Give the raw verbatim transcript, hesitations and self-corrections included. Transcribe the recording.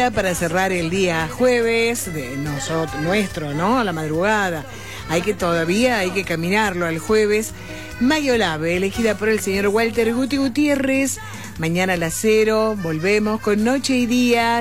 música para cerrar el día jueves de nosotros, nuestro, ¿no? A la madrugada. Hay que todavía, hay que caminarlo al jueves. Mayolave, elegida por el señor Walter Guti Gutiérrez. Mañana a las cero volvemos con Noche y Día.